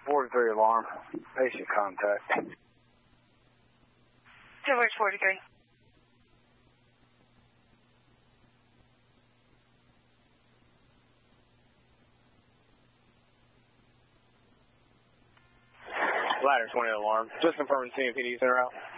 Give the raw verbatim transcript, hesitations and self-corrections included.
forty-three alarm. Patient contact. George forty-three. Ladder twenty alarm. Just confirming C M P D center out.